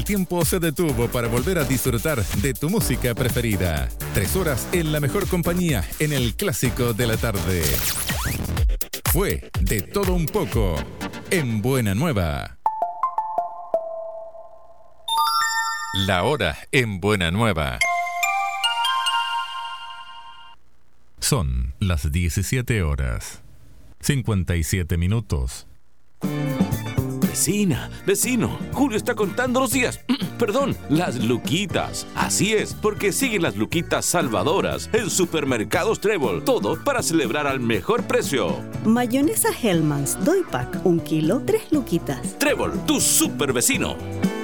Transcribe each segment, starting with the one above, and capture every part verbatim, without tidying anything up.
tiempo se detuvo para volver a disfrutar de tu música preferida. Tres horas en la mejor compañía en el clásico de la tarde. Fue De Todo Un Poco en Buena Nueva. La hora en Buena Nueva. Son las diecisiete horas, cincuenta y siete minutos. Vecina, vecino, Julio está contando los días. Perdón, las luquitas. Así es, porque siguen las luquitas salvadoras en Supermercados Trébol. Todo para celebrar al mejor precio. Mayonesa Hellmann's, doy pack, un kilo, tres luquitas. Trébol, tu super vecino.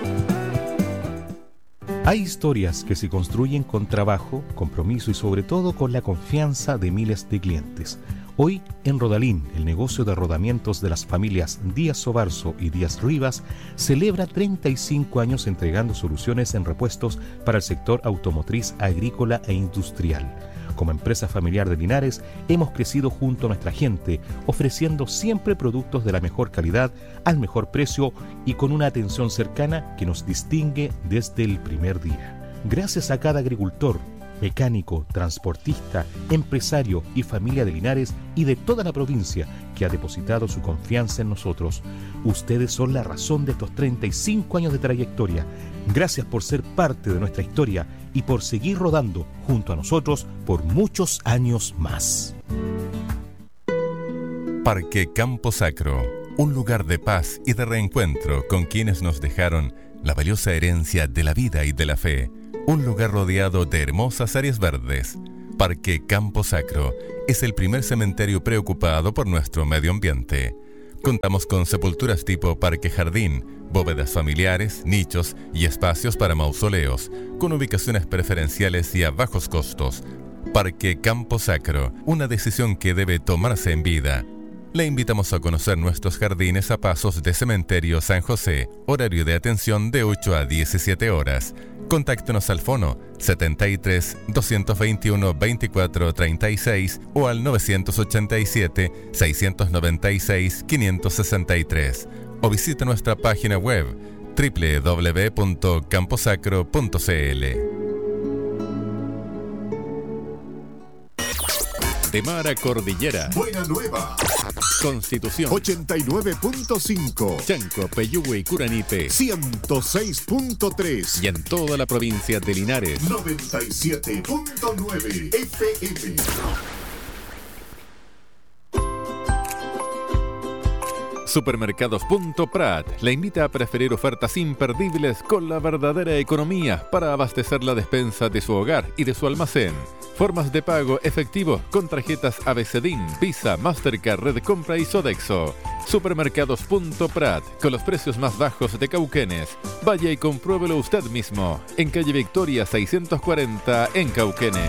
Hay historias que se construyen con trabajo, compromiso y sobre todo con la confianza de miles de clientes. Hoy, en Rodalín, el negocio de rodamientos de las familias Díaz Sobarzo y Díaz Rivas celebra treinta y cinco años entregando soluciones en repuestos para el sector automotriz, agrícola e industrial. Como empresa familiar de Linares, hemos crecido junto a nuestra gente, ofreciendo siempre productos de la mejor calidad, al mejor precio y con una atención cercana que nos distingue desde el primer día. Gracias a cada agricultor, mecánico, transportista, empresario y familia de Linares y de toda la provincia que ha depositado su confianza en nosotros. Ustedes son la razón de estos treinta y cinco años de trayectoria. Gracias por ser parte de nuestra historia y por seguir rodando junto a nosotros por muchos años más. Parque Campo Sacro, un lugar de paz y de reencuentro con quienes nos dejaron la valiosa herencia de la vida y de la fe. Un lugar rodeado de hermosas áreas verdes. Parque Campo Sacro es el primer cementerio preocupado por nuestro medio ambiente. Contamos con sepulturas tipo parque jardín, bóvedas familiares, nichos y espacios para mausoleos, con ubicaciones preferenciales y a bajos costos. Parque Campo Sacro, una decisión que debe tomarse en vida. Le invitamos a conocer nuestros jardines a pasos de Cementerio San José, horario de atención de ocho a diecisiete horas. Contáctenos al fono setenta y tres, doscientos veintiuno, veinticuatro treinta y seis o al novecientos ochenta y siete, seiscientos noventa y seis, quinientos sesenta y tres o visite nuestra página web doble u doble u doble u punto camposacro punto c l. De mar a cordillera. Buena Nueva. Constitución. ochenta y nueve punto cinco. Chanco, Peyúgue y Curanipe. ciento seis punto tres. Y en toda la provincia de Linares. noventa y siete punto nueve F M. Supermercados Punto Prat le invita a preferir ofertas imperdibles con la verdadera economía para abastecer la despensa de su hogar y de su almacén. Formas de pago efectivo con tarjetas ABCDIN, Visa, Mastercard, Red Compra y Sodexo. Supermercados Punto Prat, con los precios más bajos de Cauquenes. Vaya y compruébelo usted mismo, en calle Victoria seiscientos cuarenta en Cauquenes.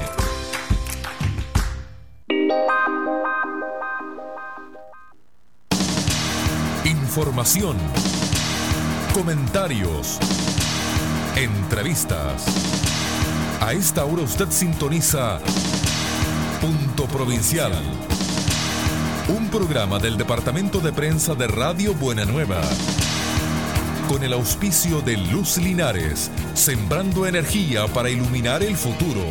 Información, comentarios, entrevistas. A esta hora usted sintoniza Punto Provincial, un programa del Departamento de Prensa de Radio Buena Nueva, con el auspicio de Luz Linares, sembrando energía para iluminar el futuro.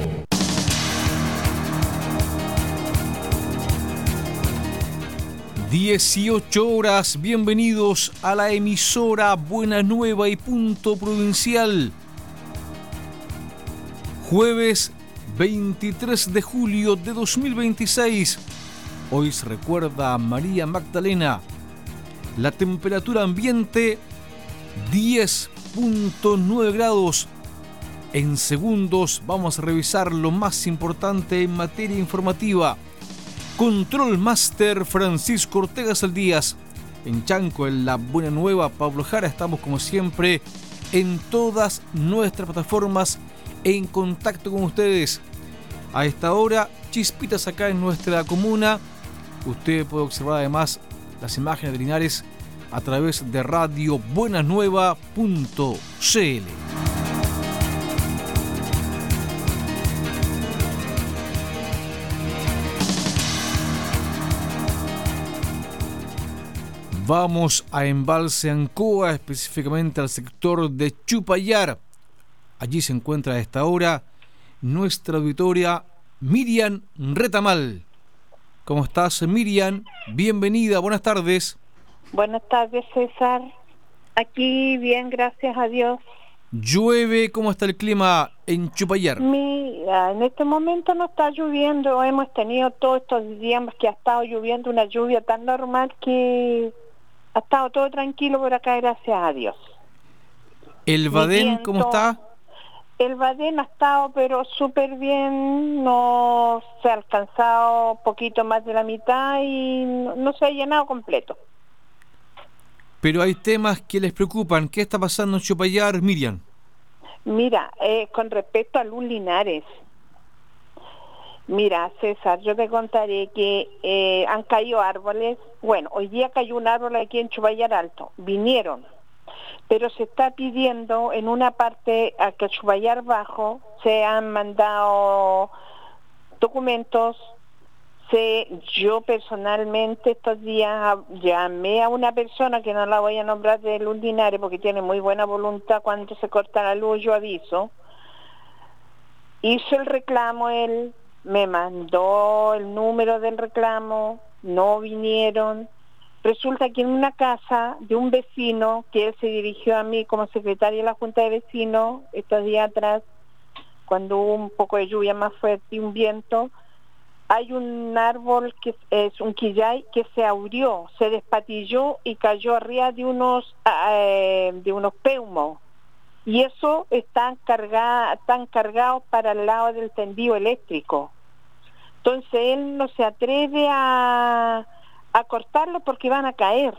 dieciocho horas, bienvenidos a la emisora Buena Nueva y Punto Provincial. Jueves veintitrés de julio de dos mil veintiséis. Hoy se recuerda a María Magdalena. La temperatura ambiente diez punto nueve grados. En segundos vamos a revisar lo más importante en materia informativa. Control Master Francisco Ortega Saldías. En Chanco, en la Buena Nueva, Pablo Jara. Estamos como siempre en todas nuestras plataformas en contacto con ustedes. A esta hora, chispitas acá en nuestra comuna. Usted puede observar además las imágenes de Linares a través de radio buena nueva punto c l. Vamos a Embalse Ancoa, específicamente al sector de Chupayar. Allí se encuentra a esta hora nuestra auditoria Miriam Retamal. ¿Cómo estás, Miriam? Bienvenida, buenas tardes. Buenas tardes, César. Aquí bien, gracias a Dios. ¿Llueve? ¿Cómo está el clima en Chupayar? Mira, en este momento no está lloviendo. Hemos tenido todos estos días que ha estado lloviendo, una lluvia tan normal que ha estado todo tranquilo por acá, gracias a Dios. ¿El Badén cómo está? El Badén ha estado pero súper bien, no se ha alcanzado poquito más de la mitad y no, no se ha llenado completo. Pero hay temas que les preocupan. ¿Qué está pasando en Chupayar, Miriam? Mira, eh, con respecto a Luz Linares, mira, César, yo te contaré que eh, han caído árboles. Bueno, hoy día cayó un árbol aquí en Chupayar Alto, vinieron, pero se está pidiendo en una parte a que Chupayar Bajo se han mandado documentos. Se, yo personalmente estos días llamé a una persona que no la voy a nombrar de Luz Linares porque tiene muy buena voluntad. Cuando se corta la luz yo aviso. Hizo el reclamo él, me mandó el número del reclamo, no vinieron. Resulta que en una casa de un vecino, que él se dirigió a mí como secretaria de la Junta de Vecinos estos días atrás, cuando hubo un poco de lluvia más fuerte y un viento, hay un árbol que es un quillay que se abrió, se despatilló y cayó arriba de unos eh, de unos peumos. Y eso están cargados, están cargados para el lado del tendido eléctrico. Entonces él no se atreve a, a cortarlo porque van a caer.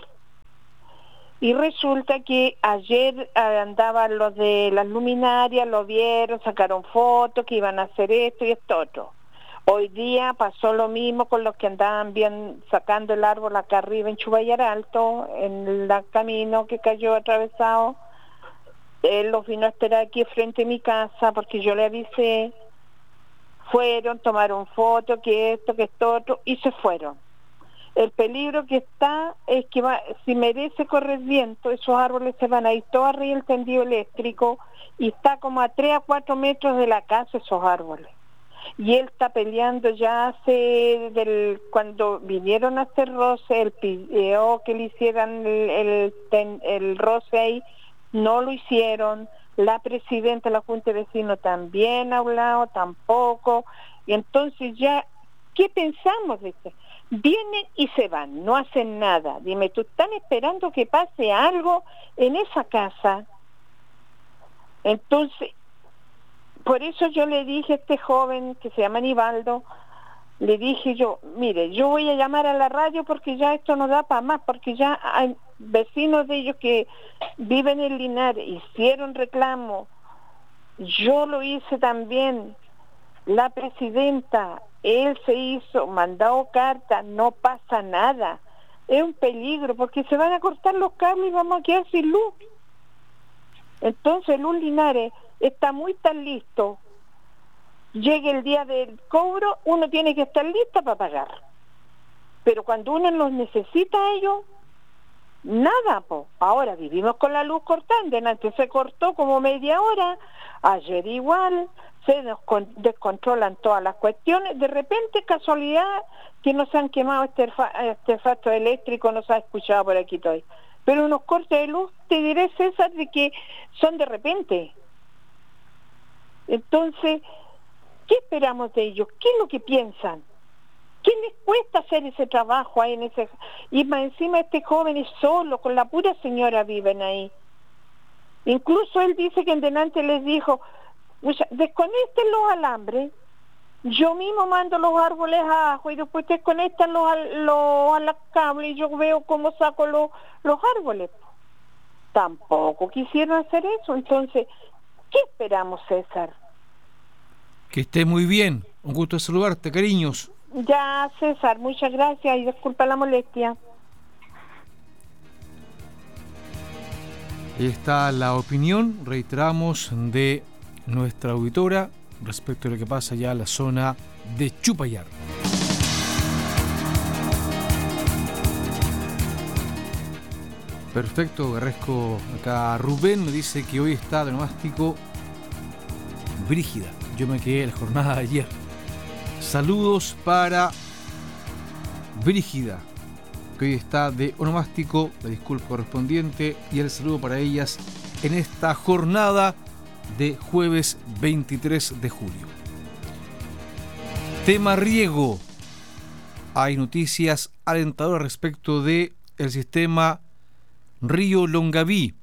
Y resulta que ayer andaban los de las luminarias, lo vieron, sacaron fotos que iban a hacer esto y esto otro. Hoy día pasó lo mismo con los que andaban bien sacando el árbol acá arriba en Chupayar Alto, en el camino que cayó atravesado. Él los vino a esperar aquí frente a mi casa porque yo le avisé. Fueron, tomaron fotos, que esto, que esto otro, y se fueron. El peligro que está es que va, si merece correr viento, esos árboles se van a ir todo arriba del tendido eléctrico y está como a tres a cuatro metros de la casa esos árboles. Y él está peleando ya hace del cuando vinieron a hacer roce, él pidió que le hicieran el, el, el roce ahí, no lo hicieron. La presidenta de la Junta de Vecinos también ha hablado, tampoco. Y entonces ya, ¿qué pensamos de esto? Vienen y se van, no hacen nada. Dime, ¿tú están esperando que pase algo en esa casa? Entonces, por eso yo le dije a este joven que se llama Nivaldo, le dije yo, mire, yo voy a llamar a la radio porque ya esto no da para más, porque ya hay vecinos de ellos que viven en Linares, hicieron reclamo, yo lo hice también, la presidenta, él se hizo, mandado carta, no pasa nada, es un peligro porque se van a cortar los cables y vamos a quedar sin luz. Entonces Luz Linares está muy tan listo, llegue el día del cobro, uno tiene que estar listo para pagar, pero cuando uno los necesita a ellos, nada, po. Ahora vivimos con la luz cortando, antes se cortó como media hora, ayer igual, se nos descontrolan todas las cuestiones, de repente casualidad que no se han quemado este artefacto eléctrico, no se ha escuchado por aquí todavía, pero unos cortes de luz, te diré, César, de que son de repente. Entonces, ¿qué esperamos de ellos? ¿Qué es lo que piensan? ¿Qué les cuesta hacer ese trabajo ahí en ese? Y más encima este joven es solo, con la pura señora viven ahí. Incluso él dice que en delante les dijo, desconecten los alambres, yo mismo mando los árboles abajo y después desconectan los, los, los cables y yo veo cómo saco los, los árboles. Tampoco quisieron hacer eso, entonces, ¿qué esperamos, César? Que esté muy bien. Un gusto saludarte, cariños. Ya, César, muchas gracias y disculpa la molestia. Ahí está la opinión, reiteramos, de nuestra auditora respecto a lo que pasa ya en la zona de Chupayar. Perfecto, agradezco acá. Rubén me dice que hoy está de onomástico Brígida. Yo me quedé en la jornada de ayer. Saludos para Brígida, que hoy está de onomástico, la disculpa correspondiente y el saludo para ellas en esta jornada de jueves veintitrés de julio. Tema riego. Hay noticias alentadoras respecto de el sistema Río Longaví.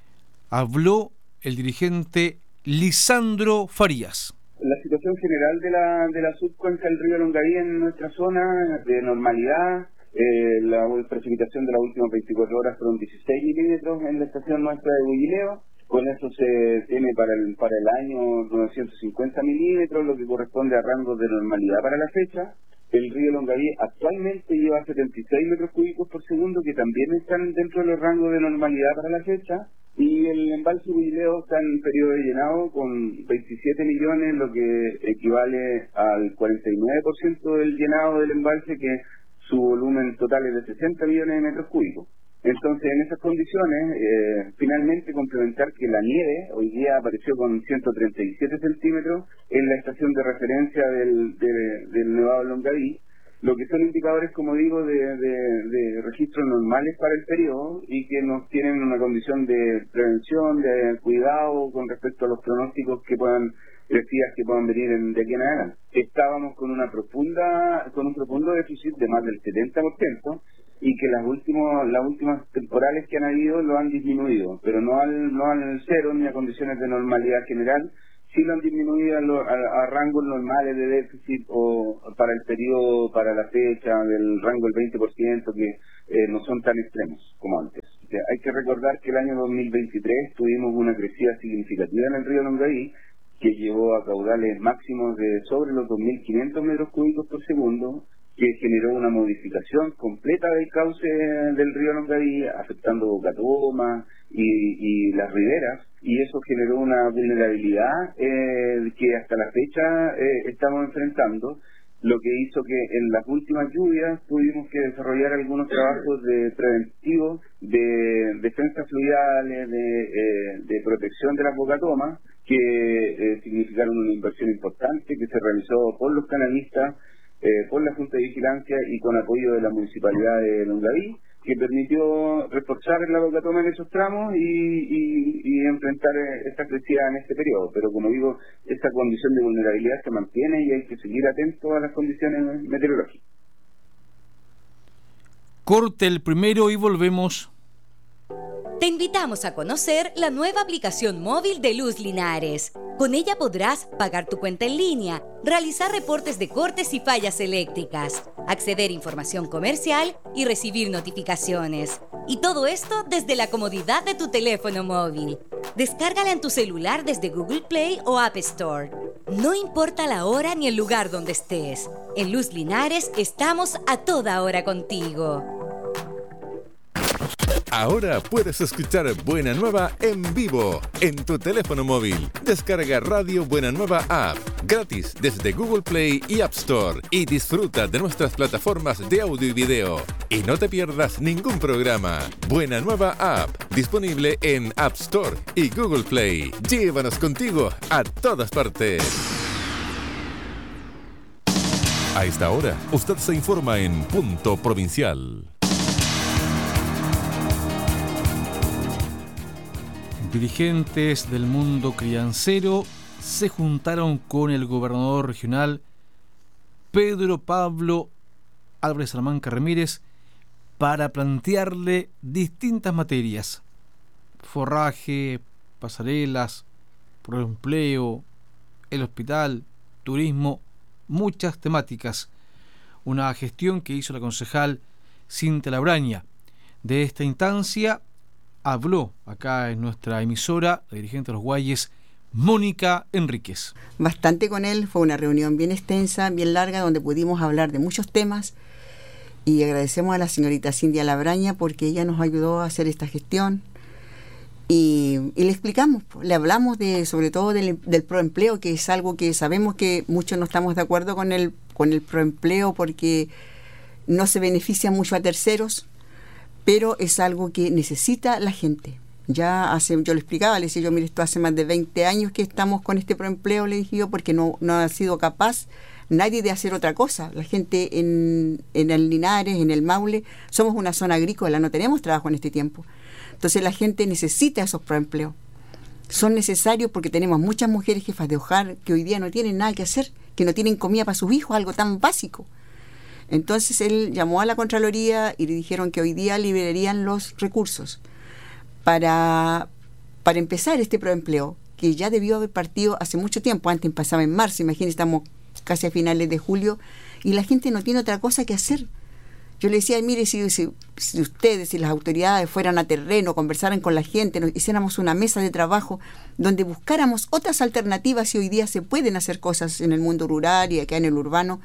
Habló el dirigente Lisandro Farías. La situación general de la, de la subcuenca del río Longaví en nuestra zona de normalidad. Eh, la precipitación de las últimas veinticuatro horas fueron dieciséis milímetros en la estación nuestra de Bullileo. Con eso se tiene para el, para el año novecientos cincuenta milímetros, lo que corresponde a rangos de normalidad para la fecha. El río Longaví actualmente lleva setenta y seis metros cúbicos por segundo, que también están dentro de los rangos de normalidad para la fecha. Y el embalse Bullileo está en periodo de llenado con veintisiete millones, lo que equivale al cuarenta y nueve por ciento del llenado del embalse, que su volumen total es de sesenta millones de metros cúbicos. Entonces, en esas condiciones, eh, finalmente complementar que la nieve hoy día apareció con ciento treinta y siete centímetros en la estación de referencia del, de, del Nevado Longaví, lo que son indicadores, como digo, de, de, de registros normales para el periodo y que nos tienen una condición de prevención, de cuidado con respecto a los pronósticos que puedan, decías que puedan venir en, de aquí en adelante. Estábamos con una profunda, con un profundo déficit de más del setenta por ciento y que las últimos, las últimas temporales que han habido lo han disminuido, pero no al, no al cero ni a condiciones de normalidad general. Sí lo han disminuido a, lo, a, a rangos normales de déficit o para el periodo, para la fecha, del rango del veinte por ciento, que eh, no son tan extremos como antes. O sea, hay que recordar que el año dos mil veintitrés tuvimos una crecida significativa en el río Longaví, que llevó a caudales máximos de sobre los dos mil quinientos metros cúbicos por segundo, que generó una modificación completa del cauce del río Longaví, afectando Boca Toma y, y las riberas, y eso generó una vulnerabilidad eh, que hasta la fecha eh, estamos enfrentando, lo que hizo que en las últimas lluvias tuvimos que desarrollar algunos trabajos de preventivos, de defensas fluviales, de, eh, de protección de las Boca Toma, que eh, significaron una inversión importante que se realizó por los canalistas, Eh, por la Junta de Vigilancia y con apoyo de la Municipalidad de Longaví, que permitió reforzar la Boca Toma en esos tramos y, y, y enfrentar esta crecida en este periodo. Pero como digo, esta condición de vulnerabilidad se mantiene y hay que seguir atentos a las condiciones meteorológicas. Corte el primero y volvemos. Te invitamos a conocer la nueva aplicación móvil de Luz Linares. Con ella podrás pagar tu cuenta en línea, realizar reportes de cortes y fallas eléctricas, acceder a información comercial y recibir notificaciones. Y todo esto desde la comodidad de tu teléfono móvil. Descárgala en tu celular desde Google Play o App Store. No importa la hora ni el lugar donde estés. En Luz Linares estamos a toda hora contigo. Ahora puedes escuchar Buena Nueva en vivo en tu teléfono móvil. Descarga Radio Buena Nueva App gratis desde Google Play y App Store y disfruta de nuestras plataformas de audio y video. Y no te pierdas ningún programa. Buena Nueva App, disponible en App Store y Google Play. Llévanos contigo a todas partes. A esta hora, usted se informa en Punto Provincial. Dirigentes del mundo criancero se juntaron con el gobernador regional Pedro Pablo Álvarez Salamanca Ramírez para plantearle distintas materias: forraje, pasarelas, proempleo, el hospital, turismo, muchas temáticas. Una gestión que hizo la concejal Cintia Labraña. De esta instancia habló acá en nuestra emisora la dirigente de los Guayes, Mónica Enríquez. Bastante con él, fue una reunión bien extensa, bien larga, donde pudimos hablar de muchos temas, y agradecemos a la señorita Cintia Labraña porque ella nos ayudó a hacer esta gestión y, y le explicamos, le hablamos de sobre todo del, del proempleo, que es algo que sabemos que muchos no estamos de acuerdo con el, con el proempleo porque no se beneficia mucho a terceros, pero es algo que necesita la gente. Ya hace, yo le explicaba, le decía yo, mire, esto hace más de veinte años que estamos con este proempleo, le dije yo, porque no, no ha sido capaz nadie de hacer otra cosa. La gente en, en el Linares, en el Maule, somos una zona agrícola, no tenemos trabajo en este tiempo. Entonces la gente necesita esos proempleos. Son necesarios porque tenemos muchas mujeres jefas de hogar que hoy día no tienen nada que hacer, que no tienen comida para sus hijos, algo tan básico. Entonces él llamó a la Contraloría y le dijeron que hoy día liberarían los recursos para, para empezar este proempleo, que ya debió haber partido hace mucho tiempo. Antes pasaba en marzo, imagínense, estamos casi a finales de julio, y la gente no tiene otra cosa que hacer. Yo le decía, mire, si, si, si ustedes, si las autoridades fueran a terreno, conversaran con la gente, nos hiciéramos una mesa de trabajo donde buscáramos otras alternativas, y hoy día se pueden hacer cosas en el mundo rural y acá en el urbano,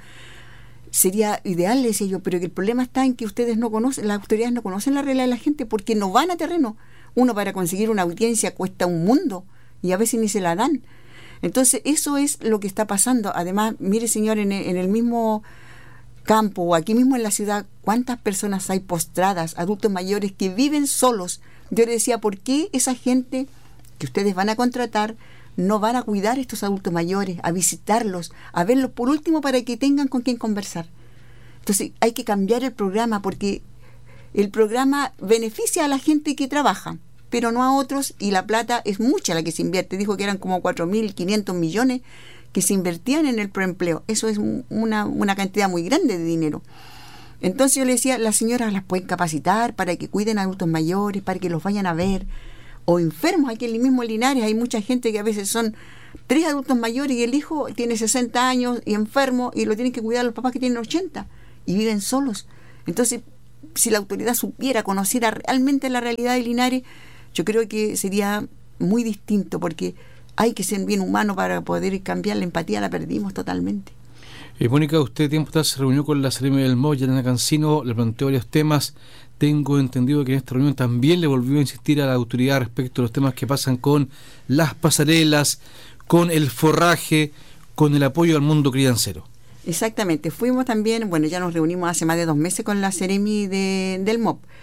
sería ideal, le decía yo, pero que el problema está en que ustedes no conocen, las autoridades no conocen la realidad de la gente porque no van a terreno. Uno para conseguir una audiencia cuesta un mundo y a veces ni se la dan. Entonces eso es lo que está pasando. Además, mire señor, en el, en el mismo campo o aquí mismo en la ciudad, ¿cuántas personas hay postradas, adultos mayores que viven solos? Yo le decía, ¿por qué esa gente que ustedes van a contratar no van a cuidar a estos adultos mayores, a visitarlos, a verlos por último para que tengan con quién conversar? Entonces hay que cambiar el programa porque el programa beneficia a la gente que trabaja, pero no a otros, y la plata es mucha la que se invierte. Dijo que eran como cuatro mil quinientos millones que se invertían en el proempleo. Eso es una, una cantidad muy grande de dinero. Entonces yo le decía, las señoras las pueden capacitar para que cuiden a adultos mayores, para que los vayan a ver, o enfermos. Aquí en el mismo Linares hay mucha gente que a veces son tres adultos mayores y el hijo tiene sesenta años y enfermo y lo tienen que cuidar los papás que tienen ochenta y viven solos. Entonces, si la autoridad supiera, conociera realmente la realidad de Linares, yo creo que sería muy distinto, porque hay que ser bien humano para poder cambiar. La empatía la perdimos totalmente. Eh, Mónica, usted tiempo atrás se reunió con la Seremi del M O, Yelena Cancino, le planteó varios temas. Tengo entendido que en esta reunión también le volvió a insistir a la autoridad respecto a los temas que pasan con las pasarelas, con el forraje, con el apoyo al mundo criancero. Exactamente. Fuimos también, bueno, ya nos reunimos hace más de dos meses con la Seremi de, del M O P,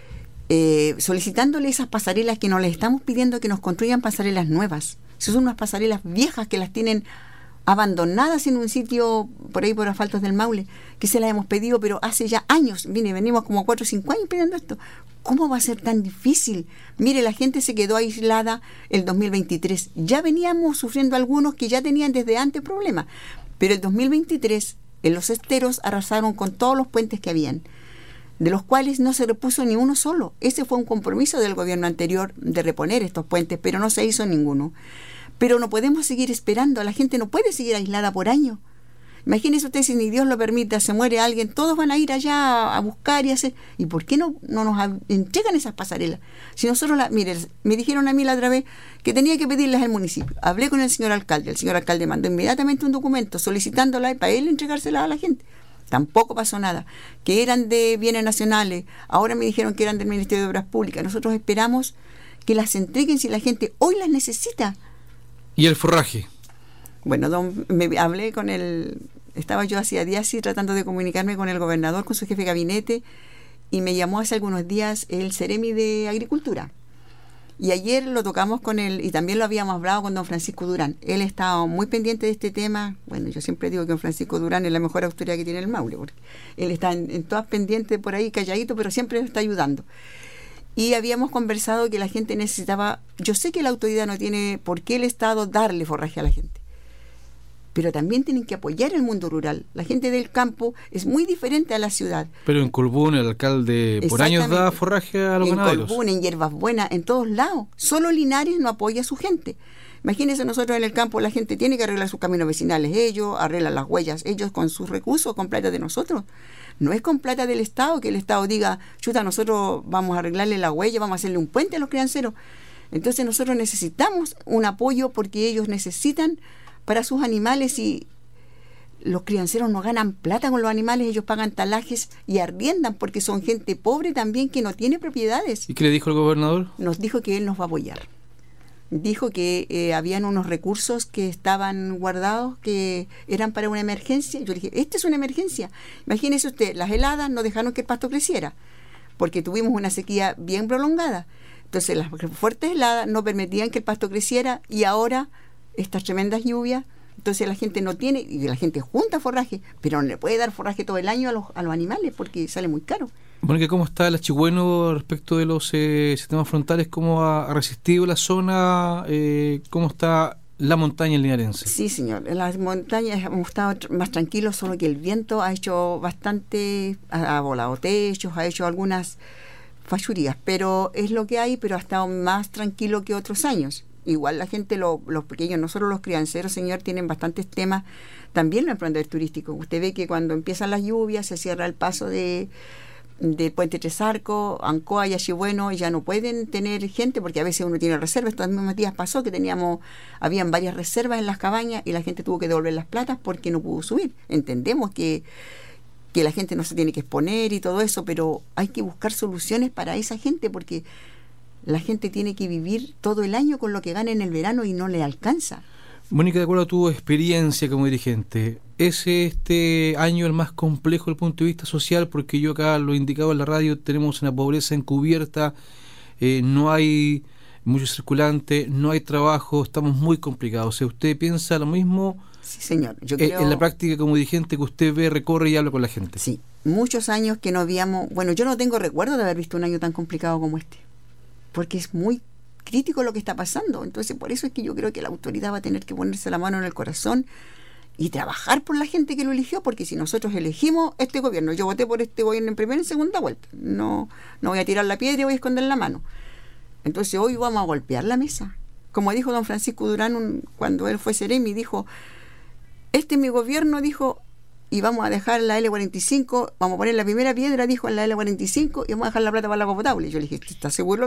eh, solicitándole esas pasarelas que nos les estamos pidiendo que nos construyan pasarelas nuevas. Esas son unas pasarelas viejas que las tienen abandonadas en un sitio por ahí por asfaltos del Maule, que se las hemos pedido, pero hace ya años. Mire, venimos como cuatro o cinco años pidiendo esto. ¿Cómo va a ser tan difícil? Mire, la gente se quedó aislada el dos mil veintitrés. Ya veníamos sufriendo algunos que ya tenían desde antes problemas, pero el dos mil veintitrés en los esteros arrasaron con todos los puentes que habían, de los cuales no se repuso ni uno solo. Ese fue un compromiso del gobierno anterior de reponer estos puentes, pero no se hizo ninguno. Pero no podemos seguir esperando, la gente no puede seguir aislada por años. Imagínense usted, si ni Dios lo permita, se muere alguien, todos van a ir allá a buscar y hacer. ¿Y por qué no, no nos entregan esas pasarelas? Si nosotros, la, mire, me dijeron a mí la otra vez que tenía que pedirlas al municipio. Hablé con el señor alcalde, el señor alcalde mandó inmediatamente un documento solicitándola para él entregárselas a la gente. Tampoco pasó nada. Que eran de bienes nacionales, ahora me dijeron que eran del Ministerio de Obras Públicas. Nosotros esperamos que las entreguen si la gente hoy las necesita. ¿Y el forraje? Bueno, don, me hablé con el... Estaba yo hacía días sí, tratando de comunicarme con el gobernador, con su jefe de gabinete, y me llamó hace algunos días el Seremi de Agricultura. Y ayer lo tocamos con él, y también lo habíamos hablado con don Francisco Durán. Él estaba muy pendiente de este tema. Bueno, yo siempre digo que don Francisco Durán es la mejor autoridad que tiene el Maule, porque él está en, en todas pendientes por ahí, calladito, pero siempre está ayudando. Y habíamos conversado que la gente necesitaba... Yo sé que la autoridad no tiene por qué el Estado darle forraje a la gente, pero también tienen que apoyar el mundo rural. La gente del campo es muy diferente a la ciudad. Pero en Colbún el alcalde por años da forraje a los en ganaderos. En Colbún, en Hierbas Buenas, en todos lados. Solo Linares no apoya a su gente. Imagínense, nosotros en el campo la gente tiene que arreglar sus caminos vecinales, ellos arreglan las huellas, ellos con sus recursos, con plata de nosotros. No es con plata del Estado, que el Estado diga, chuta, nosotros vamos a arreglarle la huella, vamos a hacerle un puente a los crianceros. Entonces nosotros necesitamos un apoyo porque ellos necesitan para sus animales, y los crianceros no ganan plata con los animales, ellos pagan talajes y arriendan porque son gente pobre también que no tiene propiedades. ¿Y qué le dijo el gobernador? Nos dijo que él nos va a apoyar. Dijo que eh, habían unos recursos que estaban guardados que eran para una emergencia. Yo le dije, esta es una emergencia. Imagínese usted, las heladas no dejaron que el pasto creciera. porque tuvimos una sequía bien prolongada. Entonces las fuertes heladas no permitían que el pasto creciera y ahora estas tremendas lluvias, entonces la gente no tiene, y la gente junta forraje, pero no le puede dar forraje todo el año a los, a los animales porque sale muy caro. Mónica, ¿cómo está el Achigüeno respecto de los eh, sistemas frontales? ¿Cómo ha resistido la zona? Eh, ¿Cómo está la montaña linarense? Sí, señor. En las montañas hemos estado tr- más tranquilos, solo que el viento ha hecho bastante, ha, ha volado techos, ha hecho algunas fachurías, pero es lo que hay, pero ha estado más tranquilo que otros años. Igual la gente, lo, los pequeños, nosotros los crianceros, señor, tienen bastantes temas, también los emprendedores turísticos. Usted ve que cuando empiezan las lluvias se cierra el paso de del Puente Tres Arcos, Ancoa y Achigüeno, ya no pueden tener gente porque a veces uno tiene reservas. Estos mismos días pasó que teníamos, habían varias reservas en las cabañas y la gente tuvo que devolver las platas porque no pudo subir. Entendemos que, que la gente no se tiene que exponer y todo eso, pero hay que buscar soluciones para esa gente porque la gente tiene que vivir todo el año con lo que gana en el verano y no le alcanza. Mónica, de acuerdo a tu experiencia como dirigente, ¿es este año el más complejo desde el punto de vista social? Porque yo acá lo he indicado en la radio, tenemos una pobreza encubierta, eh, no hay mucho circulante, no hay trabajo, estamos muy complicados. O sea, ¿usted piensa lo mismo? Sí, señor. Yo eh, creo... En la práctica como dirigente que usted ve, recorre y habla con la gente. Sí, muchos años que no habíamos... Bueno, yo no tengo recuerdo de haber visto un año tan complicado como este, porque es muy crítico lo que está pasando. Entonces por eso es que yo creo que la autoridad va a tener que ponerse la mano en el corazón y trabajar por la gente que lo eligió, porque si nosotros elegimos este gobierno, yo voté por este gobierno en primera y en segunda vuelta, no, no voy a tirar la piedra y voy a esconder la mano. Entonces hoy vamos a golpear la mesa, como dijo don Francisco Durán un, cuando él fue Seremi, dijo, este es mi gobierno, dijo, y vamos a dejar la L cuarenta y cinco, vamos a poner la primera piedra, dijo, en la L cuarenta y cinco, y vamos a dejar la plata para el agua potable. Yo le dije, ¿estás seguro